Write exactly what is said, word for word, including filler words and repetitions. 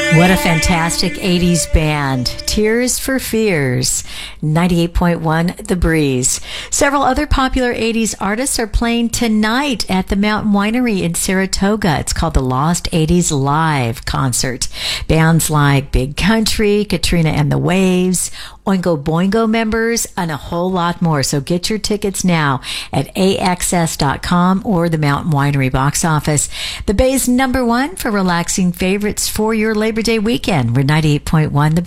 What a fantastic eighties band. Tears for Fears. ninety-eight point one The Breeze. Several other popular eighties artists are playing tonight at the Mountain Winery in Saratoga. It's called the Lost eighties Live Concert. Bands like Big Country, Katrina and the Waves, Oingo Boingo members, and a whole lot more. So get your tickets now at A X S dot com or the Mountain Winery box office. The Bay's number one for relaxing favorites for your Labor Day weekend. We're ninety-eight point one The